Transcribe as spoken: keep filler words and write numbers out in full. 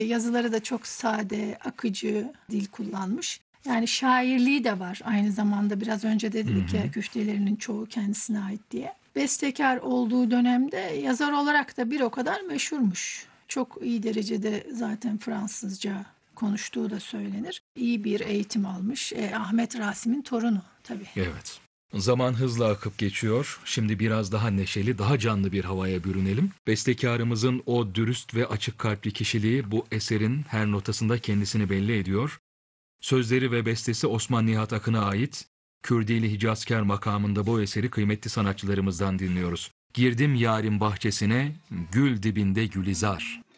Yazıları da çok sade, akıcı dil kullanmış. Yani şairliği de var aynı zamanda. Biraz önce de dedik ya, güftelerinin çoğu kendisine ait diye. Bestekar olduğu dönemde yazar olarak da bir o kadar meşhurmuş. Çok iyi derecede zaten Fransızca konuştuğu da söylenir. İyi bir eğitim almış. E, Ahmet Rasim'in torunu tabii. Evet. Zaman hızla akıp geçiyor. Şimdi biraz daha neşeli, daha canlı bir havaya bürünelim. Bestekarımızın o dürüst ve açık kalpli kişiliği bu eserin her notasında kendisini belli ediyor. Sözleri ve bestesi Osman Nihat Akın'a ait. Kürdili Hicazkar makamında bu eseri kıymetli sanatçılarımızdan dinliyoruz. Girdim yârim bahçesine, gül dibinde gülizar.